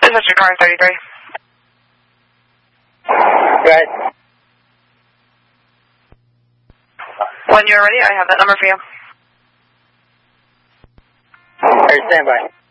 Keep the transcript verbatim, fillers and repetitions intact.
This is your car thirty-three. Right. When you're ready, I have that number for you. All right, stand by.